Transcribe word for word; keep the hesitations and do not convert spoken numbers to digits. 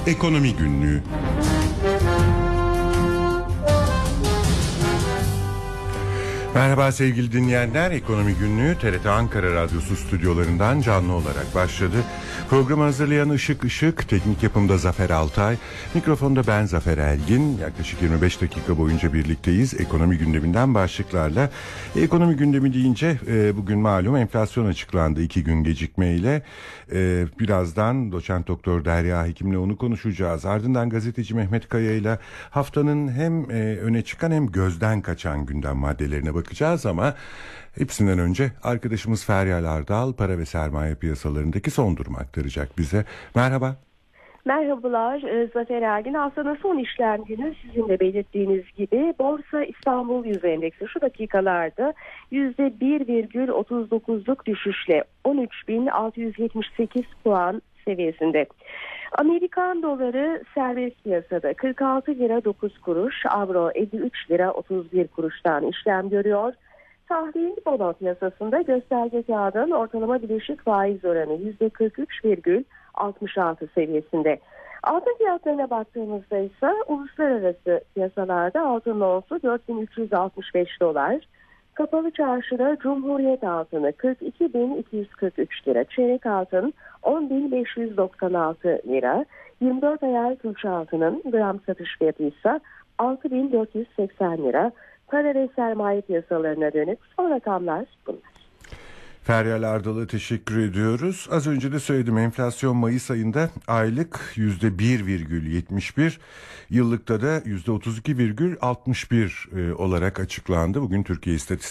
Ekonomi Günlüğü. Merhaba sevgili dinleyenler, Ekonomi Günlüğü T R T Ankara Radyosu stüdyolarından canlı olarak başladı. Programı hazırlayan Işık Işık, teknik yapımda Zafer Altay, mikrofonda ben Zafer Elgin. Yaklaşık yirmi beş dakika boyunca birlikteyiz. Ekonomi gündeminden başlıklarla. Ekonomi gündemi deyince e, bugün malum enflasyon açıklandı iki gün gecikmeyle. E, birazdan doçent doktor Derya Hekim'le onu konuşacağız. Ardından gazeteci Mehmet Kaya ile haftanın hem e, öne çıkan hem gözden kaçan gündem maddelerine bakacağız ama hepsinden önce arkadaşımız Feryal Ardal para ve sermaye piyasalarındaki son durumu aktaracak bize. Merhaba. Merhabalar Zafer Ergin. Haftanın son işlem günü sizin de belirttiğiniz gibi Borsa İstanbul Yüz Endeksi şu dakikalarda yüzde bir virgül otuz dokuzluk düşüşle on üç bin altı yüz yetmiş sekiz puan seviyesinde. Amerikan doları serbest piyasada kırk altı lira dokuz kuruş, avro elli üç lira otuz bir kuruştan işlem görüyor. Tahvil bono piyasasında gösterge kağıdın ortalama bileşik faiz oranı yüzde kırk üç virgül altmış altı seviyesinde. Altın fiyatlarına baktığımızda ise uluslararası piyasalarda altın onsu dört bin üç yüz altmış beş dolar, kapalı çarşıda Cumhuriyet altını kırk iki bin iki yüz kırk üç lira, çeyrek altın on bin beş yüz doksan altı lira, yirmi dört ayar külçe altının gram satış fiyatı ise altı bin dört yüz seksen lira. Para ve sermaye piyasalarına dönük son rakamlar bunlar. Feryal Ardal'a teşekkür ediyoruz. Az önce de söyledim, enflasyon Mayıs ayında aylık yüzde bir virgül yetmiş bir, yıllıkta da yüzde otuz iki virgül altmış bir olarak açıklandı. Bugün Türkiye İstatistik